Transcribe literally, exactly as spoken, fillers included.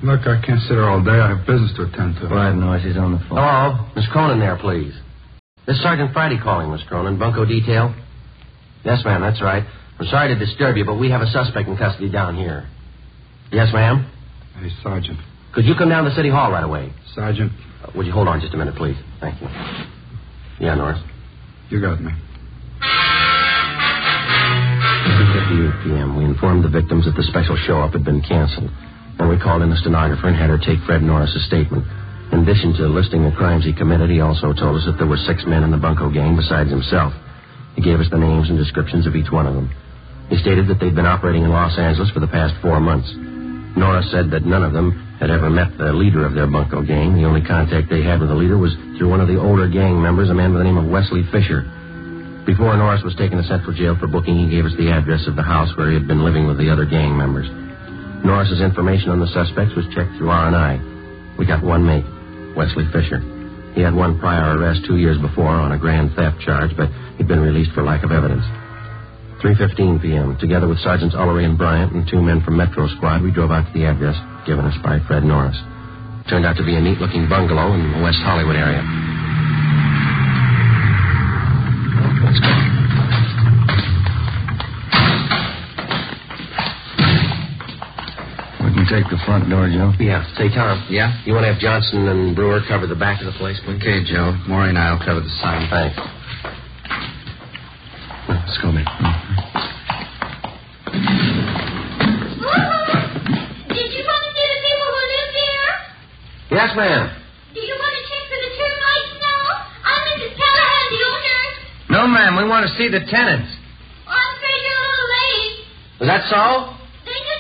Look, I can't sit here all day. I have business to attend to. Quiet noise. He's on the phone. Hello? Miss Cronin there, please. This is Sergeant Friday calling, Miss Cronin. Bunco Detail? Yes, ma'am, that's right. I'm sorry to disturb you, but we have a suspect in custody down here. Yes, ma'am? Hey, Sergeant. Could you come down to City Hall right away? Sergeant. Uh, would you hold on just a minute, please? Thank you. Yeah, Norris? You got me. two fifty-eight p.m. We informed the victims that the special show-up had been canceled. Then we called in a stenographer and had her take Fred Norris's statement. In addition to listing the crimes he committed, he also told us that there were six men in the Bunco gang besides himself. He gave us the names and descriptions of each one of them. He stated that they'd been operating in Los Angeles for the past four months. Norris said that none of them had ever met the leader of their Bunco gang. The only contact they had with the leader was through one of the older gang members, a man by the name of Wesley Fisher. Before Norris was taken to Central Jail for booking, he gave us the address of the house where he had been living with the other gang members. Norris's information on the suspects was checked through R and I. We got one mate, Wesley Fisher. He had one prior arrest two years before on a grand theft charge, but he'd been released for lack of evidence. three fifteen p.m., together with Sergeants Ullery and Bryant and two men from Metro Squad, we drove out to the address given us by Fred Norris. Turned out to be a neat-looking bungalow in the West Hollywood area. Let's go. We can take the front door, Joe. Yeah. Say, Tom. Yeah? You want to have Johnson and Brewer cover the back of the place, please? Okay, Joe. Maury and I will cover the sign. Thanks. Let's go, man. Mm-hmm. Did you want to see the people who live here? Yes, ma'am. Do you want to check for the termites now? I'm Missus Callahan, the owner. No, ma'am. We want to see the tenants. Oh, I'm afraid you're a little late. Is that so?